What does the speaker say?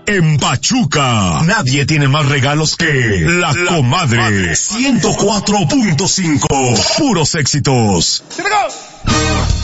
en Pachuca. Nadie tiene más regalos que La Comadre. 104.5. Puros éxitos. ¡Se pegó!